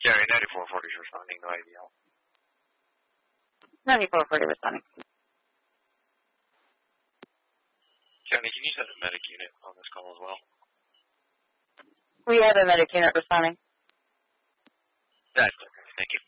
Jerry, 9440 is responding to IVL. 9440 responding. Johnny, can you send a medic unit on this call as well? We have a medic unit responding. That's okay. Thank you.